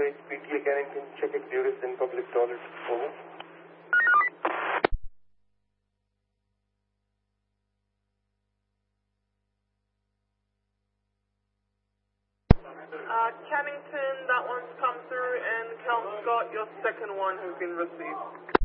PTA Carrington, check if there is in public toilet. Over. Cannington, that one's come through, and Count Scott, your second one has been received.